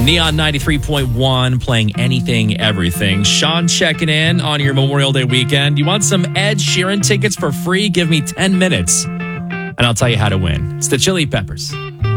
Neon 93.1 playing anything, everything. Sean checking in on your Memorial Day weekend. You want some Ed Sheeran tickets for free? Give me 10 minutes and I'll tell you how to win. It's the Chili Peppers.